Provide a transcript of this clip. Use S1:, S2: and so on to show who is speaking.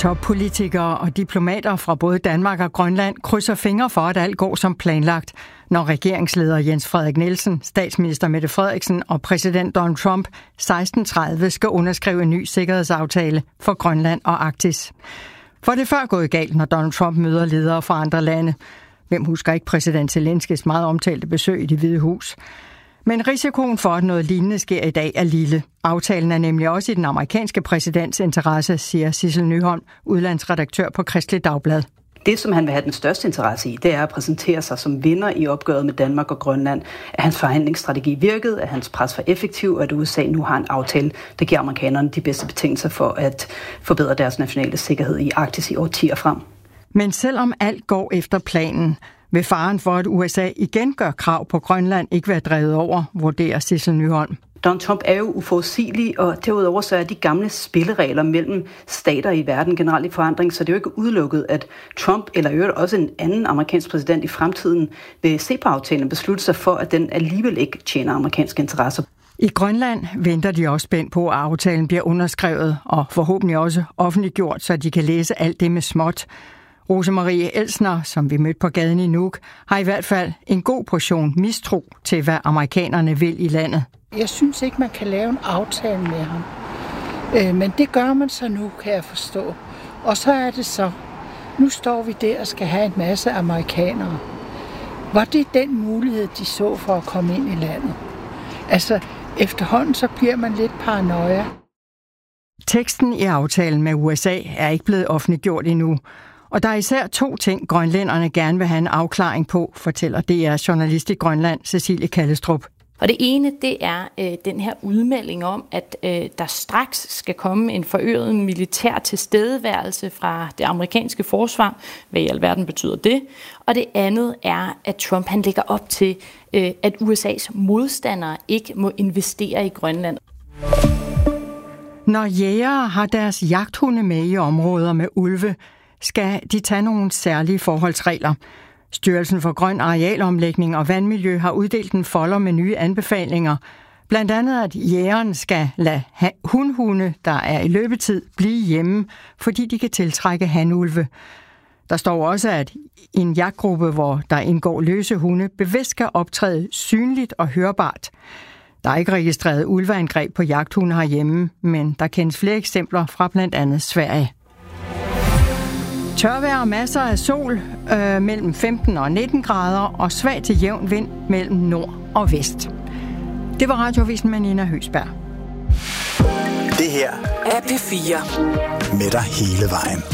S1: Toppolitikere og diplomater fra både Danmark og Grønland krydser fingre for, at alt går som planlagt, når regeringsleder Jens Frederik Nielsen, statsminister Mette Frederiksen og præsident Donald Trump 16:30 skal underskrive en ny sikkerhedsaftale for Grønland og Arktis. For det er før gået galt, når Donald Trump møder ledere fra andre lande. Hvem husker ikke præsident Zelenskys meget omtalte besøg i Det Hvide Hus? Men risikoen for, at noget lignende sker i dag, er lille. Aftalen er nemlig også i den amerikanske præsidents interesse, siger Sissel Nyholm, udlandsredaktør på Kristeligt Dagblad.
S2: Det, som han vil have den største interesse i, det er at præsentere sig som vinder i opgøret med Danmark og Grønland. At hans forhandlingsstrategi virkede, at hans pres var effektiv, og at USA nu har en aftale, der giver amerikanerne de bedste betingelser for at forbedre deres nationale sikkerhed i Arktis i årtier frem.
S1: Men selvom alt går efter planen, vil faren for, at USA igen gør krav på Grønland, ikke være drevet over, vurderer Sissel Nyholm.
S2: Donald Trump er jo uforudsigelig, og derudover så er de gamle spilleregler mellem stater i verden generelt i forandring, så det er jo ikke udelukket, at Trump eller i øvrigt også en anden amerikansk præsident i fremtiden vil se på aftalen og beslutte sig for, at den alligevel ikke tjener amerikanske interesser.
S1: I Grønland venter de også spændt på, at aftalen bliver underskrevet og forhåbentlig også offentliggjort, så de kan læse alt det med småt. Rosemarie Elsner, som vi mødte på gaden i Nuuk, har i hvert fald en god portion mistro til, hvad amerikanerne vil i landet.
S3: Jeg synes ikke, man kan lave en aftale med ham. Men det gør man så nu, kan jeg forstå. Og så er det så. Nu står vi der og skal have en masse amerikanere. Var det den mulighed, de så for at komme ind i landet? Altså, efterhånden så bliver man lidt paranoia.
S1: Teksten i aftalen med USA er ikke blevet offentliggjort endnu. Og der er især 2 ting, grønlænderne gerne vil have en afklaring på, fortæller DR-journalist i Grønland, Cecilie Kallestrup.
S4: Og det ene, det er den her udmelding om, at der straks skal komme en forøget militær tilstedeværelse fra det amerikanske forsvar. Hvad i alverden betyder det? Og det andet er, at Trump han lægger op til, at USA's modstandere ikke må investere i Grønland.
S1: Når jægere har deres jagthunde med i områder med ulve, skal de tage nogle særlige forholdsregler. Styrelsen for Grøn Arealomlægning og Vandmiljø har uddelt en folder med nye anbefalinger. Blandt andet, at jægeren skal lade hunhunde, der er i løbetid, blive hjemme, fordi de kan tiltrække hanulve. Der står også, at en jagtgruppe, hvor der indgår løse hunde, bevidst skal optræde synligt og hørbart. Der er ikke registreret ulveangreb på jagthunde herhjemme, men der kendes flere eksempler fra blandt andet Sverige. Tørvejr og masser af sol mellem 15 og 19 grader og svag til jævn vind mellem nord og vest. Det var Radioavisen med Nina Høsberg.
S5: Det her er P4 med dig hele vejen.